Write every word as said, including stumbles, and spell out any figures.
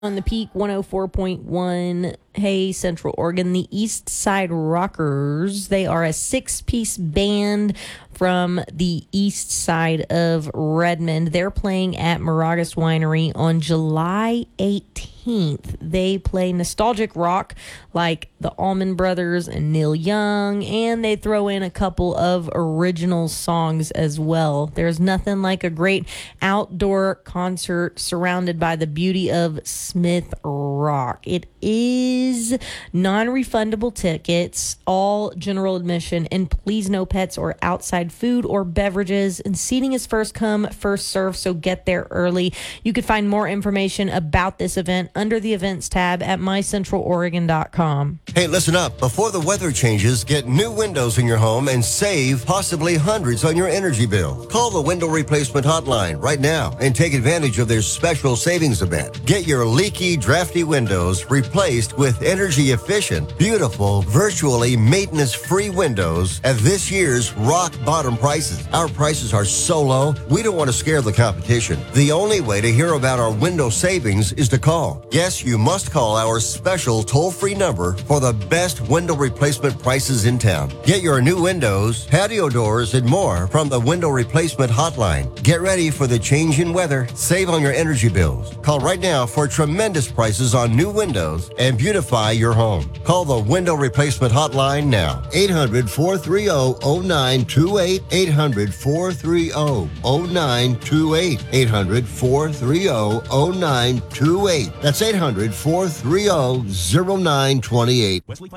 On the Peak one oh four point one, hey, Central Oregon, the East Side Rockers. They are a six-piece band from the east side of Redmond. They're playing at Moragas Winery on July eighteenth. They play nostalgic rock like the Allman Brothers and Neil Young, and they throw in a couple of original songs as well. There's nothing like a great outdoor concert surrounded by the beauty of Smith Rock. It is non-refundable tickets, all general admission, and please no pets or outside food or beverages. And seating is first come, first serve, so get there early. You can find more information about this event under the events tab at my central oregon dot com. Hey, listen up. Before the weather changes, get new windows in your home and save possibly hundreds on your energy bill. Call the Window Replacement Hotline right now and take advantage of their special savings event. Get your leaky, drafty windows replaced with energy-efficient, beautiful, virtually maintenance-free windows at this year's rock bottom prices. Our prices are so low, we don't want to scare the competition. The only way to hear about our window savings is to call. Yes, you must call our special toll-free number for the best window replacement prices in town. Get your new windows, patio doors, and more from the Window Replacement Hotline. Get ready for the change in weather. Save on your energy bills. Call right now for tremendous prices on new windows and beautify your home. Call the Window Replacement Hotline now. eight hundred, four three zero, zero nine two eight. eight hundred, four three zero, zero nine two eight. eight hundred, four three zero, zero nine two eight. That's eight hundred, four three zero, zero nine two eight.